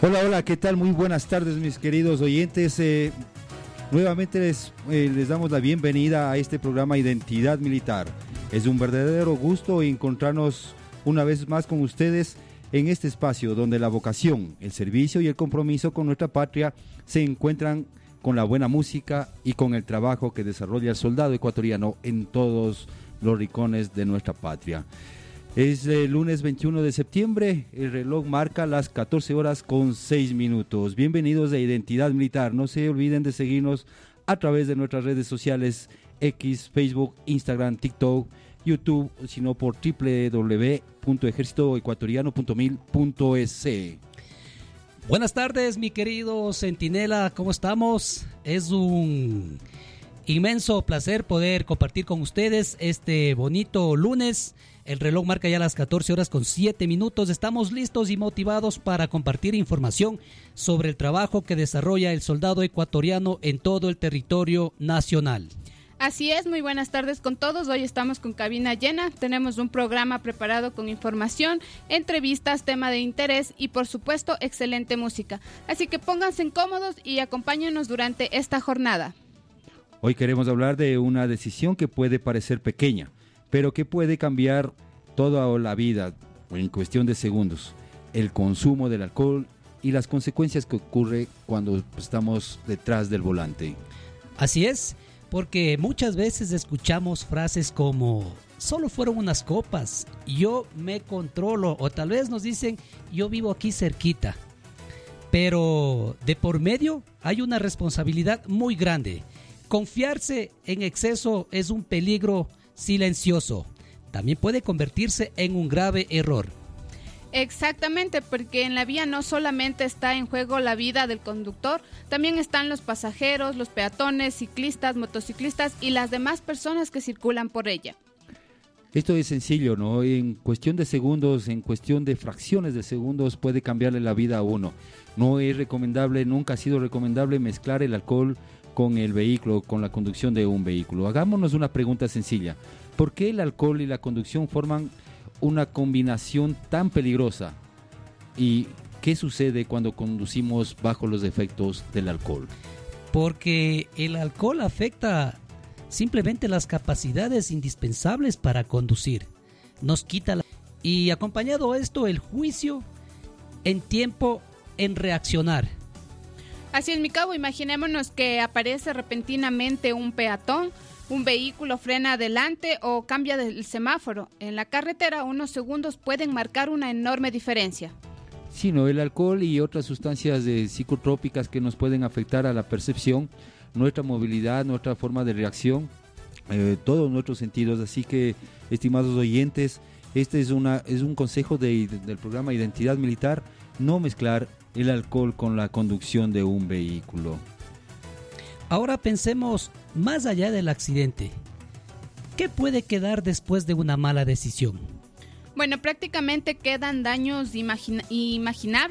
Hola, hola, ¿qué tal? Muy buenas tardes, mis queridos oyentes. Nuevamente les damos la bienvenida a este programa Identidad Militar. Es un verdadero gusto encontrarnos una vez más con ustedes en este espacio donde la vocación, el servicio y el compromiso con nuestra patria se encuentran con la buena música y con el trabajo que desarrolla el soldado ecuatoriano en todos los rincones de nuestra patria. Es el lunes 21 de septiembre, el reloj marca las 14:06. Bienvenidos a Identidad Militar. No se olviden de seguirnos a través de nuestras redes sociales X, Facebook, Instagram, TikTok, YouTube, sino por www.ejercitoecuatoriano.mil.es. Buenas tardes, mi querido Centinela, ¿cómo estamos? Es un inmenso placer poder compartir con ustedes este bonito lunes. El reloj marca ya las 14:07. Estamos listos y motivados para compartir información sobre el trabajo que desarrolla el soldado ecuatoriano en todo el territorio nacional. Así es, muy buenas tardes con todos. Hoy estamos con cabina llena. Tenemos un programa preparado con información, entrevistas, tema de interés y por supuesto excelente música. Así que pónganse cómodos y acompáñenos durante esta jornada. Hoy queremos hablar de una decisión que puede parecer pequeña, pero que puede cambiar toda la vida en cuestión de segundos. El consumo del alcohol y las consecuencias que ocurre cuando estamos detrás del volante. Así es, porque muchas veces escuchamos frases como solo fueron unas copas, yo me controlo, o tal vez nos dicen yo vivo aquí cerquita. Pero de por medio hay una responsabilidad muy grande. Confiarse en exceso es un peligro silencioso. También puede convertirse en un grave error. Exactamente, porque en la vía no solamente está en juego la vida del conductor, también están los pasajeros, los peatones, ciclistas, motociclistas y las demás personas que circulan por ella. Esto es sencillo, ¿no? En cuestión de segundos, en cuestión de fracciones de segundos puede cambiarle la vida a uno. No es recomendable, nunca ha sido recomendable mezclar el alcohol con el vehículo, con la conducción de un vehículo. Hagámonos una pregunta sencilla. ¿Por qué el alcohol y la conducción forman una combinación tan peligrosa? ¿Y qué sucede cuando conducimos bajo los efectos del alcohol? Porque el alcohol afecta simplemente las capacidades indispensables para conducir. Nos quita y acompañado a esto el juicio en tiempo en reaccionar. Así es, mi cabo, imaginémonos que aparece repentinamente un peatón, un vehículo frena adelante o cambia del semáforo. En la carretera, unos segundos pueden marcar una enorme diferencia. Sí, ¿no? El alcohol y otras sustancias psicotrópicas que nos pueden afectar a la percepción, nuestra movilidad, nuestra forma de reacción, todos nuestros sentidos. Así que, estimados oyentes, este es un consejo del programa Identidad Militar: no mezclar el alcohol con la conducción de un vehículo. Ahora pensemos más allá del accidente. ¿Qué puede quedar después de una mala decisión? Bueno, prácticamente quedan daños imaginables